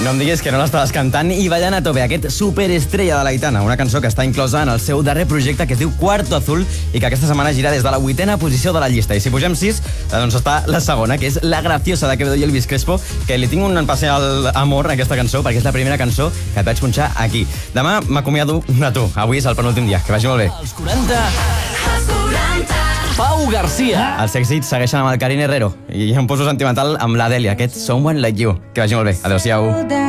No em diguis que no l'estaves cantant i ballant a tope aquest Superestrella de l'Aitana, una cançó que està inclosa en el seu darrer projecte que es diu Cuarto Azul i que aquesta setmana gira des de la 8ª posició de la llista. I si pugem 6, doncs està la segona, que és La Graciosa de Quevedo i Elvis Crespo, que li tinc un especial amor a aquesta cançó perquè és la primera cançó que et vaig punxar aquí. Demà m'acomiado de tu. Avui és el penúltim dia. Que vagi molt bé. Els 40... Pau Garcia. Els èxits segueixen amb el Karin Herrero i em poso sentimental amb l'Adèlia, aquest Someone Like You. Que vagi molt bé. Adéu-siau.